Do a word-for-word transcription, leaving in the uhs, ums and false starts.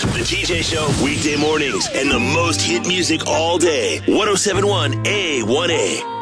The T J Show, weekday mornings, and the most hit music all day. one oh seven point one A one A.